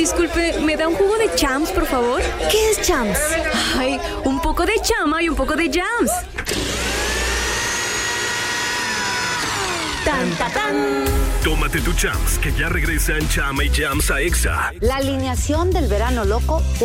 Disculpe, ¿me da un jugo de Champs, por favor? ¿Qué es Champs? Ay, un poco de chama y un poco de Jams. ¡Tan, ta, tan! Tómate tu Champs, que ya regresan Chama y Jams a Exa. La alineación del verano loco